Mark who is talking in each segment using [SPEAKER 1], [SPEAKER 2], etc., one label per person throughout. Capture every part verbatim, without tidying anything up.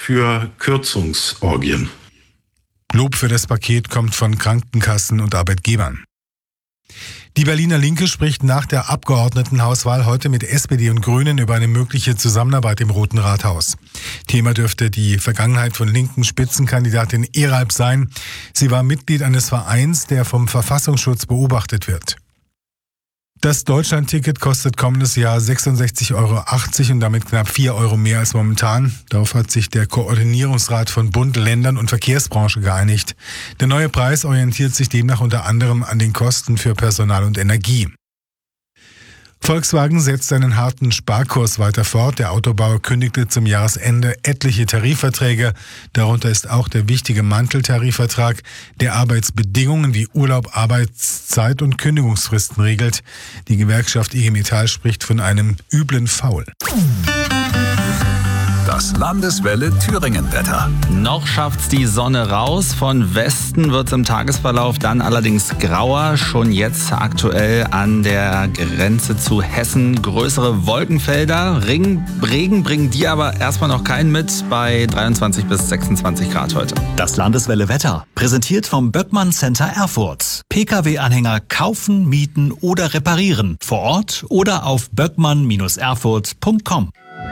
[SPEAKER 1] für Kürzungsorgien.
[SPEAKER 2] Lob für das Paket kommt von Krankenkassen und Arbeitgebern. Die Berliner Linke spricht nach der Abgeordnetenhauswahl heute mit S P D und Grünen über eine mögliche Zusammenarbeit im Roten Rathaus. Thema dürfte die Vergangenheit von linken Spitzenkandidatin Eralb sein. Sie war Mitglied eines Vereins, der vom Verfassungsschutz beobachtet wird. Das Deutschlandticket kostet kommendes Jahr sechsundsechzig Euro achtzig und damit knapp vier Euro mehr als momentan. Darauf hat sich der Koordinierungsrat von Bund, Ländern und Verkehrsbranche geeinigt. Der neue Preis orientiert sich demnach unter anderem an den Kosten für Personal und Energie. Volkswagen setzt seinen harten Sparkurs weiter fort. Der Autobauer kündigte zum Jahresende etliche Tarifverträge. Darunter ist auch der wichtige Manteltarifvertrag, der Arbeitsbedingungen wie Urlaub, Arbeitszeit und Kündigungsfristen regelt. Die Gewerkschaft I G Metall spricht von einem üblen Faul.
[SPEAKER 3] Das Landeswelle Thüringen-Wetter.
[SPEAKER 4] Noch schafft's die Sonne raus. Von Westen wird's im Tagesverlauf dann allerdings grauer. Schon jetzt aktuell an der Grenze zu Hessen größere Wolkenfelder. Regen, Regen bringen die aber erstmal noch keinen mit bei dreiundzwanzig bis sechsundzwanzig Grad heute.
[SPEAKER 5] Das Landeswelle Wetter, präsentiert vom Böckmann Center Erfurt. P K W-Anhänger kaufen, mieten oder reparieren. Vor Ort oder auf böckmann Erfurt punkt com.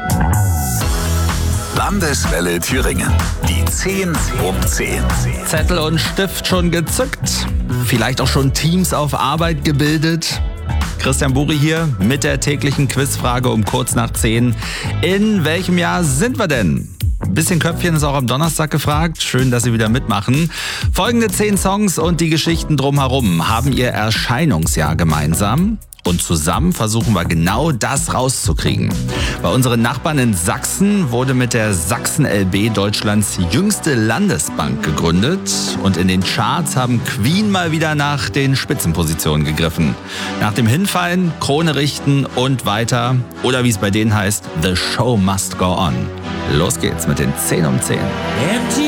[SPEAKER 3] Landeswelle Thüringen. Die zehn um zehn.
[SPEAKER 4] Zettel und Stift schon gezückt. Vielleicht auch schon Teams auf Arbeit gebildet. Christian Buri hier mit der täglichen Quizfrage um kurz nach zehn. In welchem Jahr sind wir denn? Ein bisschen Köpfchen ist auch am Donnerstag gefragt. Schön, dass Sie wieder mitmachen. Folgende zehn Songs und die Geschichten drumherum haben ihr Erscheinungsjahr gemeinsam. Und zusammen versuchen wir genau das rauszukriegen. Bei unseren Nachbarn in Sachsen wurde mit der Sachsen L B Deutschlands jüngste Landesbank gegründet. Und in den Charts haben Queen mal wieder nach den Spitzenpositionen gegriffen. Nach dem Hinfallen, Krone richten und weiter. Oder wie es bei denen heißt, The Show Must Go On. Los geht's mit den zehn um zehn.